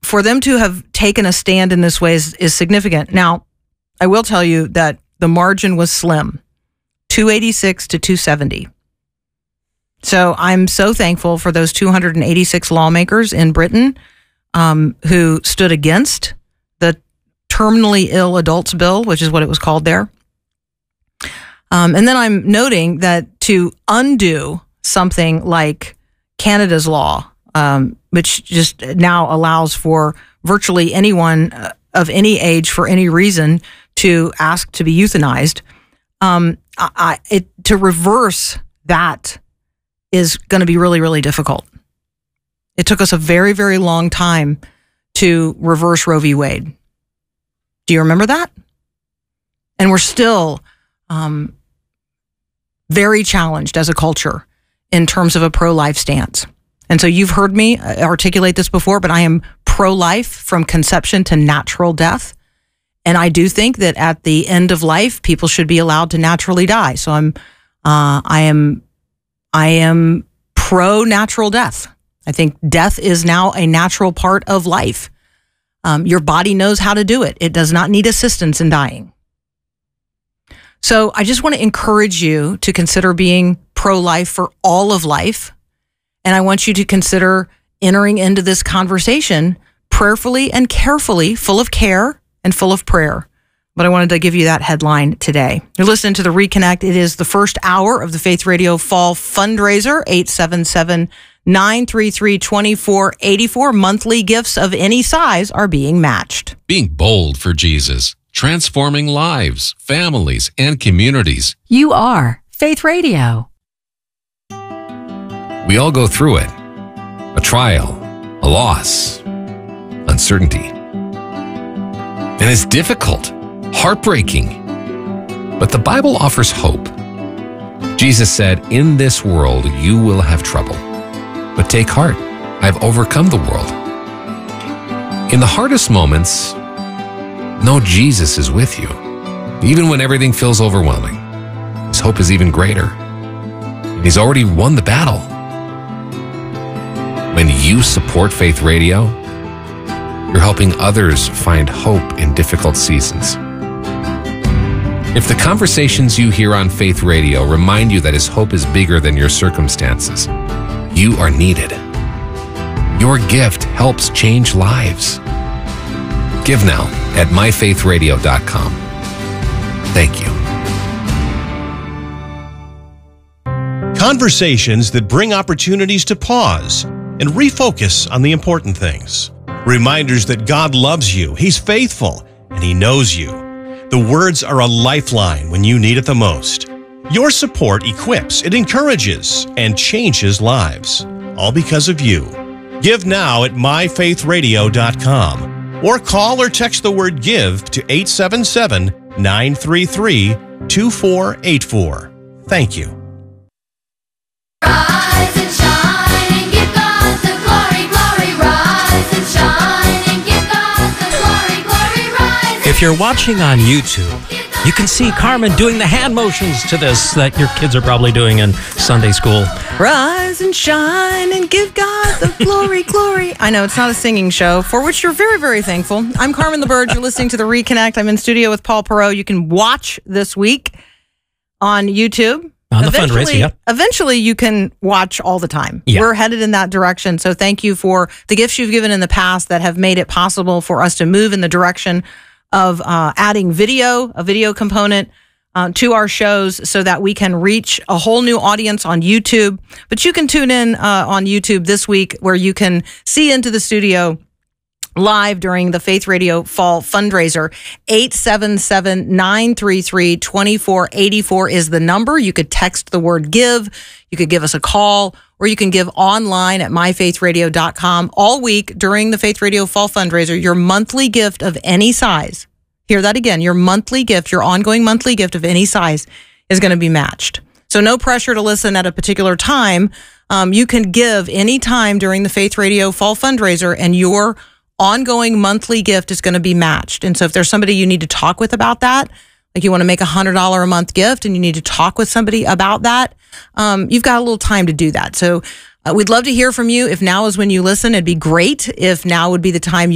for them to have taken a stand in this way is significant. Now, I will tell you that the margin was slim, 286 to 270. So I'm so thankful for those 286 lawmakers in Britain who stood against the terminally ill adults bill, which is what it was called there. And then I'm noting that to undo something like Canada's law, which just now allows for virtually anyone of any age for any reason to ask to be euthanized, to reverse that is going to be really, really difficult. It took us a very, very long time to reverse Roe v. Wade. Do you remember that? And we're still very challenged as a culture in terms of a pro-life stance. And so you've heard me articulate this before, but I am pro-life from conception to natural death. And I do think that at the end of life, people should be allowed to naturally die. So I am pro-natural death. I think death is now a natural part of life. Your body knows how to do it. It does not need assistance in dying. So I just want to encourage you to consider being pro-life for all of life. And I want you to consider entering into this conversation prayerfully and carefully, full of care and full of prayer. But I wanted to give you that headline today. You're listening to The Reconnect. It is the first hour of the Faith Radio Fall Fundraiser, 877-933-2484. Monthly gifts of any size are being matched. Being bold for Jesus, transforming lives, families, and communities. You are Faith Radio. We all go through it. A trial, a loss, uncertainty. And it's difficult, heartbreaking. But the Bible offers hope. Jesus said, "In this world you will have trouble. But take heart, I've overcome the world." In the hardest moments, know Jesus is with you. Even when everything feels overwhelming, His hope is even greater. And He's already won the battle. When you support Faith Radio, you're helping others find hope in difficult seasons. If the conversations you hear on Faith Radio remind you that His hope is bigger than your circumstances, you are needed. Your gift helps change lives. Give now at myfaithradio.com. Thank you. Conversations that bring opportunities to pause and refocus on the important things. Reminders that God loves you, He's faithful, and He knows you. The words are a lifeline when you need it the most. Your support equips, it encourages, and changes lives. All because of you. Give now at myfaithradio.com or call or text the word GIVE to 877-933-2484. Thank you. Rise and shine and give God the glory, glory. Rise and shine and give God the glory, glory. Rise. If you're watching on YouTube, you can see Carmen doing the hand motions to this that your kids are probably doing in Sunday school. Rise and shine and give God the glory, glory. I know it's not a singing show, for which you're very, very thankful. I'm Carmen LaBerge. You're listening to The Reconnect. I'm in studio with Paul Perot. You can watch this week on YouTube. On the fundraiser, yeah. Eventually, you can watch all the time. Yeah. We're headed in that direction. So thank you for the gifts you've given in the past that have made it possible for us to move in the direction of adding a video component to our shows so that we can reach a whole new audience on YouTube. But you can tune in on YouTube this week where you can see into the studio live during the Faith Radio Fall Fundraiser. 877-933-2484 is the number. You could text the word GIVE. You could give us a call, or you can give online at myfaithradio.com all week during the Faith Radio Fall Fundraiser. Your monthly gift of any size, hear that again, your monthly gift, your ongoing monthly gift of any size is going to be matched. So no pressure to listen at a particular time. You can give any time during the Faith Radio Fall Fundraiser, and your ongoing monthly gift is going to be matched. And so if there's somebody you need to talk with about that, like you want to make $100 a month gift and you need to talk with somebody about that, you've got a little time to do that. So we'd love to hear from you. If now is when you listen, it'd be great if now would be the time